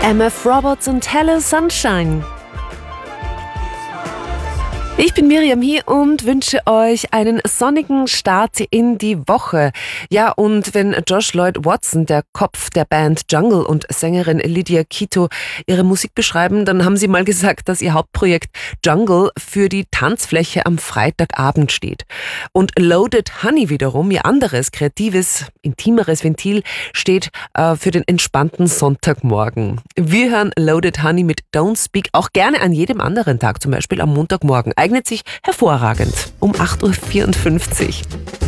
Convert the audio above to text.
MF Roberts und Hello Sunshine. Ich bin Miriam hier und wünsche euch einen sonnigen Start in die Woche. Ja, und wenn Josh Lloyd Watson, der Kopf der Band Jungle, und Sängerin Lydia Kito ihre Musik beschreiben, dann haben sie mal gesagt, dass ihr Hauptprojekt Jungle für die Tanzfläche am Freitagabend steht. Und Loaded Honey wiederum, ihr anderes, kreatives, intimeres Ventil, steht für den entspannten Sonntagmorgen. Wir hören Loaded Honey mit Don't Speak auch gerne an jedem anderen Tag, zum Beispiel am Montagmorgen. Eignet sich hervorragend um 8.54 Uhr.